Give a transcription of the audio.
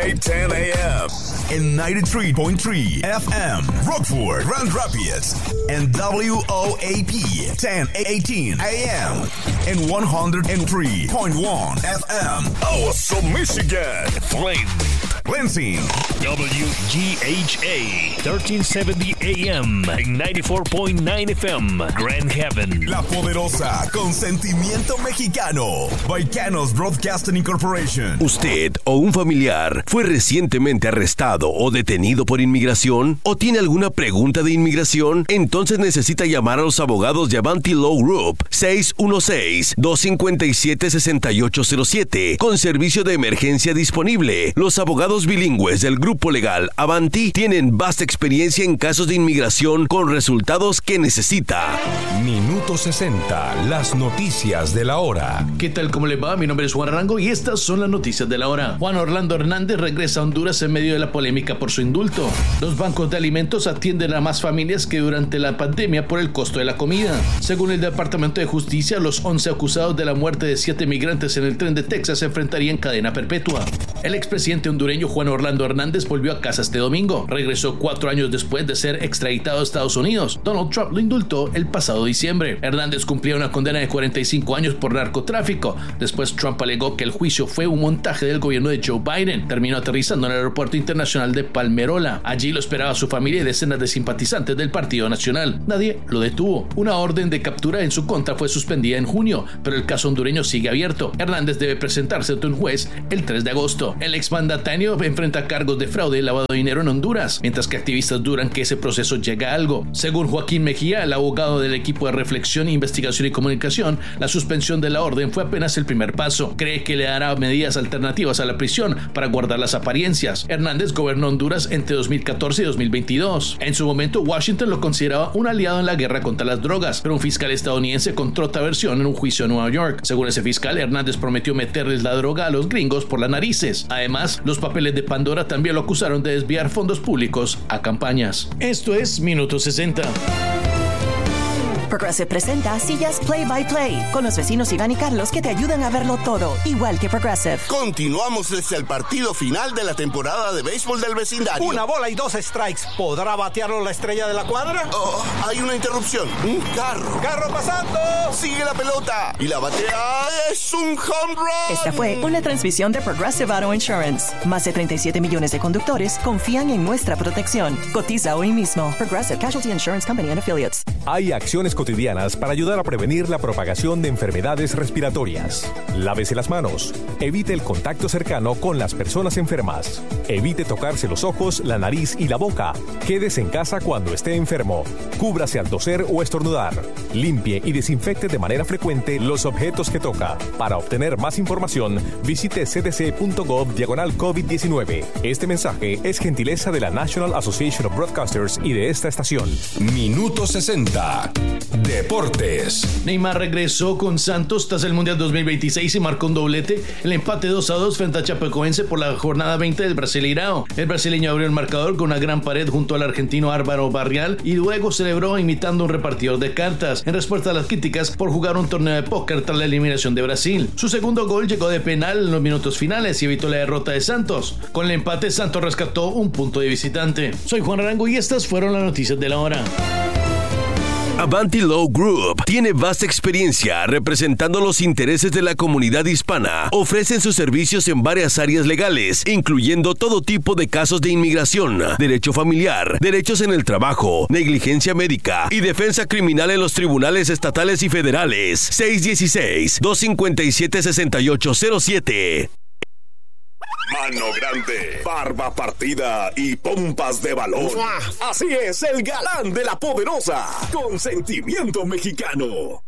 Weekday 10 a.m. in 93.3 FM, Rockford, Grand Rapids, and WOAP 1018 a.m. in 103.1 FM, also Michigan, Flint, Lansing, WGHA 1370 AM en 94.9 FM, Grand Haven, La Poderosa, con sentimiento mexicano, Baicanos Broadcasting Incorporation. ¿Usted o un familiar fue recientemente arrestado o detenido por inmigración? ¿O tiene alguna pregunta de inmigración? Entonces necesita llamar a los abogados de Avanti Law Group 616-257-6807 con servicio de emergencia disponible. Los abogados bilingües del grupo legal Avanti tienen vasta experiencia en casos de inmigración con resultados que necesita. Minuto 60, las noticias de la hora. ¿Qué tal? ¿Cómo le va? Mi nombre es Juan Arango y estas son las noticias de la hora. Juan Orlando Hernández regresa a Honduras en medio de la polémica por su indulto. Los bancos de alimentos atienden a más familias que durante la pandemia por el costo de la comida. Según el Departamento de Justicia, los 11 acusados de la muerte de 7 migrantes en el tren de Texas se enfrentarían cadena perpetua. El expresidente hondureño Juan Orlando Hernández volvió a casa este domingo. Regresó 4 años después de ser extraditado a Estados Unidos. Donald Trump lo indultó el pasado diciembre. Hernández cumplía una condena de 45 años por narcotráfico. Después Trump alegó que el juicio fue un montaje del gobierno de Joe Biden. Terminó aterrizando en el aeropuerto internacional de Palmerola. Allí lo esperaba su familia y decenas de simpatizantes del Partido Nacional. Nadie lo detuvo. Una orden de captura en su contra fue suspendida en junio, pero el caso hondureño sigue abierto. Hernández debe presentarse ante un juez el 3 de agosto. El exmandatario enfrenta cargos de fraude y lavado de dinero en Honduras, mientras que activistas dudan que ese proceso llegue a algo. Según Joaquín Mejía, el abogado del equipo de reflexión, investigación y comunicación, la suspensión de la orden fue apenas el primer paso. Cree que le dará medidas alternativas a la prisión para guardar las apariencias. Hernández gobernó Honduras entre 2014 y 2022. En su momento, Washington lo consideraba un aliado en la guerra contra las drogas, pero un fiscal estadounidense encontró otra versión en un juicio en Nueva York. Según ese fiscal, Hernández prometió meterles la droga a los gringos por las narices. Además, los papeles de Pandora también lo acusaron de desviar fondos públicos a campañas. Esto es Minuto 60. Progressive presenta Sillas Play by Play con los vecinos Iván y Carlos que te ayudan a verlo todo, igual que Progressive. Continuamos desde el partido final de la temporada de béisbol del vecindario. Una bola y 2 strikes. ¿Podrá batearlo la estrella de la cuadra? Oh, hay una interrupción. Un carro. ¡Carro pasando! Sigue la pelota y la batea es un home run. Esta fue una transmisión de Progressive Auto Insurance. Más de 37 millones de conductores confían en nuestra protección. Cotiza hoy mismo. Progressive Casualty Insurance Company and Affiliates. Hay acciones cotidianas para ayudar a prevenir la propagación de enfermedades respiratorias. Lávese las manos. Evite el contacto cercano con las personas enfermas. Evite tocarse los ojos, la nariz y la boca. Quédese en casa cuando esté enfermo. Cúbrase al toser o estornudar. Limpie y desinfecte de manera frecuente los objetos que toca. Para obtener más información, visite cdc.gov/COVID-19. Este mensaje es gentileza de la National Association of Broadcasters y de esta estación. Minuto 60. Deportes. Neymar regresó con Santos tras el Mundial 2026 y marcó un doblete. El empate 2-2 frente a Chapecoense por la jornada 20 del Brasileirao. El brasileño abrió el marcador con una gran pared junto al argentino Álvaro Barrial y luego celebró imitando un repartidor de cartas en respuesta a las críticas por jugar un torneo de póker tras la eliminación de Brasil. Su segundo gol llegó de penal en los minutos finales y evitó la derrota de Santos. Con el empate, Santos rescató un punto de visitante. Soy Juan Arango y estas fueron las noticias de la hora. Avanti Law Group tiene vasta experiencia representando los intereses de la comunidad hispana. Ofrecen sus servicios en varias áreas legales, incluyendo todo tipo de casos de inmigración, derecho familiar, derechos en el trabajo, negligencia médica y defensa criminal en los tribunales estatales y federales. 616-257-6807. Mano grande, barba partida y pompas de balón. Así es, el galán de La Poderosa, con sentimiento mexicano.